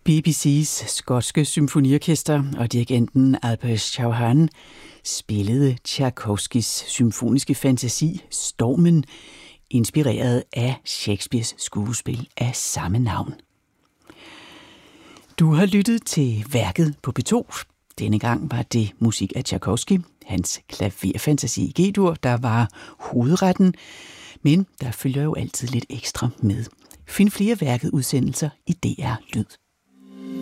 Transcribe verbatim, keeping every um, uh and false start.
B B C's skotske symfoniorkester og dirigenten Alpesh Chauhan spillede Tchaikovskys symfoniske fantasi Stormen, inspireret af Shakespeares skuespil af samme navn. Du har lyttet til Værket på P to. Denne gang var det musik af Tchaikovsky, hans klaverfantasi i G-dur, der var hovedretten, men der følger jo altid lidt ekstra med. Find flere Værket udsendelser i D R Lyd.